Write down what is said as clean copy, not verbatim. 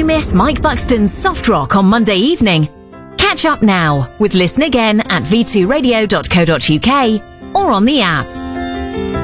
miss Mike Buxton's soft rock on Monday evening? Catch up now with Listen Again at v2radio.co.uk or on the app.